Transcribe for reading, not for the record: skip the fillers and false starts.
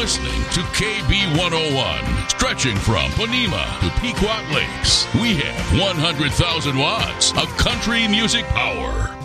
listening to KB 101. Stretching from Panema to Pequot Lakes, we have 100,000 watts of country music power.